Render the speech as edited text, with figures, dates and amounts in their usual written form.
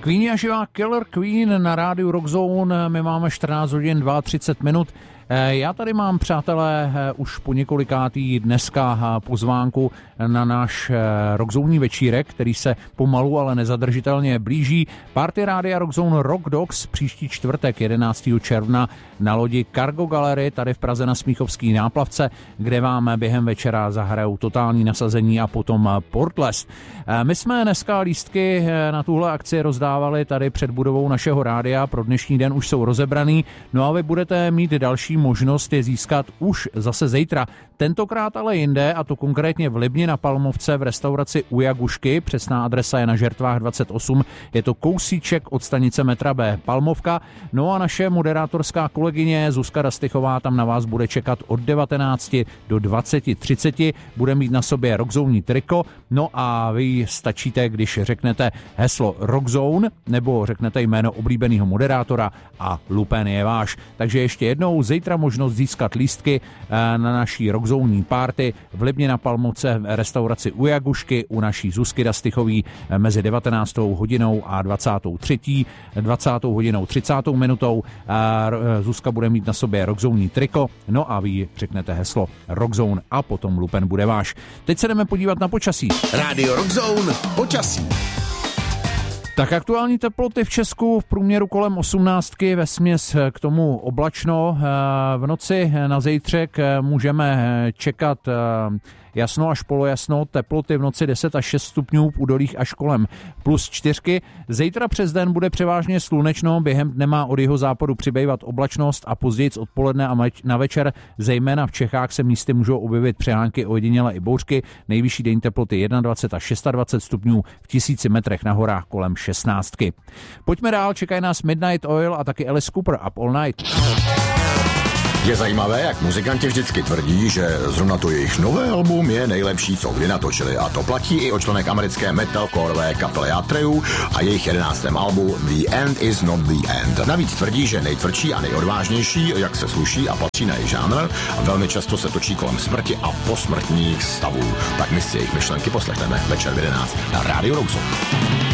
Queen a živá Killer Queen na rádiu Rockzone. My máme 14 hodin 32 minut. Já tady mám, přátelé, už po několikátý dneska pozvánku na náš rockzónní večírek, který se pomalu, ale nezadržitelně blíží. Party rádia Rockzone Rock Dogs příští čtvrtek 11. června na lodi Cargo Gallery tady v Praze na Smíchovský náplavce, kde vám během večera zahrajou totální nasazení a potom Portless. My jsme dneska lístky na tuhle akci rozdávali tady před budovou našeho rádia, pro dnešní den už jsou rozebraný, no a vy budete mít další možnost je získat už zase zítra. Tentokrát ale jinde, a to konkrétně v Libni na Palmovce v restauraci U Jagušky. Přesná adresa je na Žertvách 28. Je to kousíček od stanice metra B Palmovka. No a naše moderátorská kolegyně Zuzka Rastychová tam na vás bude čekat od 19 do 20:30. Bude mít na sobě Rockzone triko. No a vy stačíte, když řeknete heslo Rockzone nebo řeknete jméno oblíbeného moderátora a lupen je váš. Takže ještě jednou, zítra možnost získat lístky na naší rockzónní party v Libni na Palmovce v restauraci U Jagušky u naší Zuzky Rastychový mezi 19. hodinou a 20. hodinou 30. minutou. Zuzka bude mít na sobě rockzónní triko, no a vy řeknete heslo Rockzone a potom lupen bude váš. Teď se jdeme podívat na počasí. Rádio Rockzone, počasí. Tak aktuální teploty v Česku v průměru kolem 18, vesměs k tomu oblačno. V noci na zítřek můžeme čekat jasno až polojasno, teploty v noci 10 až 6 stupňů, v údolích až kolem +4. Zítra přes den bude převážně slunečno, během dne má od jihozápadu přibývat oblačnost a později odpoledne a na večer, zejména v Čechách, se místy můžou objevit přehánky, ojediněle i bouřky. Nejvyšší denní teploty 21 až 26 stupňů, v 1000 metrech na horách kolem 16. Pojďme dál, čekají nás Midnight Oil a taky Alice Cooper Up All Night. Je zajímavé, jak muzikanti vždycky tvrdí, že zrovna to jejich nové album je nejlepší, co kdy natočili. A to platí i o členek americké metalcoreové kapely Atreyu a jejich 11. albu The End Is Not The End. Navíc tvrdí, že nejtvrdší a nejodvážnější, jak se sluší a patří na jejich žánr, a velmi často se točí kolem smrti a posmrtných stavů. Tak my si jejich myšlenky poslechneme večer v 11 na Rádiu Rockzone.